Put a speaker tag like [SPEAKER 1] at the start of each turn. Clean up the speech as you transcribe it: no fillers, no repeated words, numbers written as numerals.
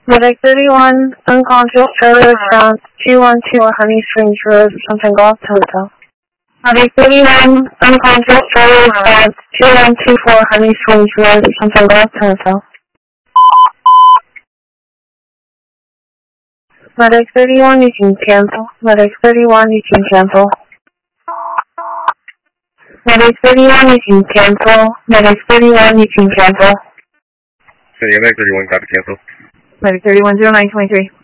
[SPEAKER 1] Medic 31, unconscious, further response, 212 Honey Springs Road, Sunshine Golf Hotel. Medic 31, unconscious, further response, 2124 Honey Springs Road, Sunshine Golf Hotel. Medic 31, you can cancel. Medic 31, you can cancel. Medic 31, you can cancel. Medic 31, you can cancel.
[SPEAKER 2] Medic 31, copy cancel.
[SPEAKER 3] Medic 31, 0923.